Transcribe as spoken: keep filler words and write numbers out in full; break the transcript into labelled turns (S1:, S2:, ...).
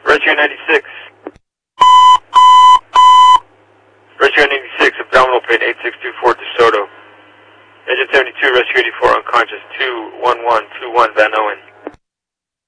S1: Rescue ninety-six. Rescue ninety-six, abdominal pain, eight six two four DeSoto. Engine seventy-two, Rescue eighty-four, unconscious, two one one two one Van Nuys.